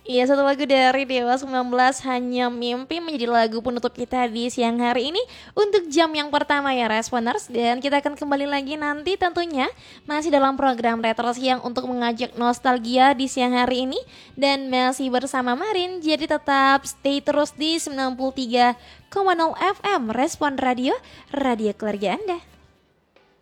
Iya, satu lagu dari Dewa 19 Hanya Mimpi menjadi lagu penutup kita di siang hari ini untuk jam yang pertama ya Responers. Dan kita akan kembali lagi nanti tentunya masih dalam program Retro Siang untuk mengajak nostalgia di siang hari ini. Dan masih bersama Marin, jadi tetap stay terus di 93,0 FM Respon Radio, radio keluarga Anda.